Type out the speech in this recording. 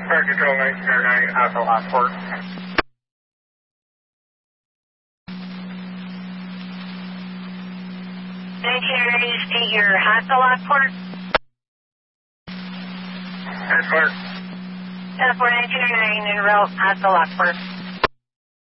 Fire Control 1909, Alpha Lockport. 1909, state your Alpha Lockport. That's clear. Teleport 1909 en route Alpha Lockport.